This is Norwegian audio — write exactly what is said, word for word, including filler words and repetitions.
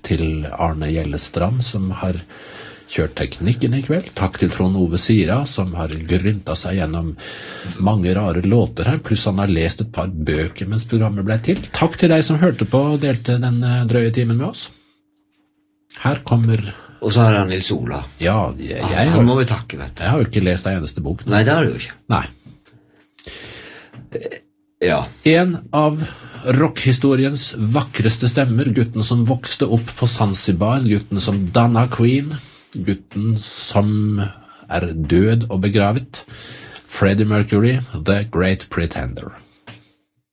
til Arne Gjellestrand, som har kjørt teknikken i kveld. Takk til Trond Ove Sira, som har grynta seg gjennom mange rare låter her, pluss han har lest et par bøker mens programmet ble til. Takk til deg som hørte på og delte den drøye timen med oss. Her kommer... Og så har han Nils Ola. Ja, jeg, jeg, han, han må vi takke, vet du. Jeg har jo ikke lest en eneste bok. Nei, det har du jo ikke. Nei. Ja. En av rockhistoriens vakreste stemmer, gutten som vokste opp på Zanzibar, gutten som danna Queen, gutten som er død og begravet, Freddie Mercury, The Great Pretender.